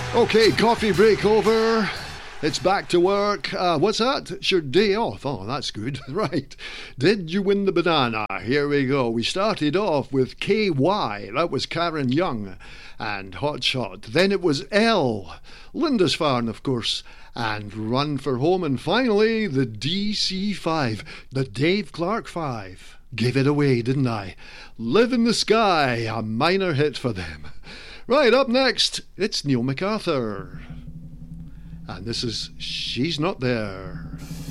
Okay, coffee break over. It's back to work. What's that? It's your day off. Oh, that's good. Right. Did you win the banana? Here we go. We started off with KY. That was Karen Young and Hot Shot. Then it was L. Lindisfarne, of course. And Run for Home. And finally, the DC5. The Dave Clark 5. Gave it away, didn't I? Live in the Sky. A minor hit for them. Right, up next, it's Neil MacArthur. And this is She's Not There.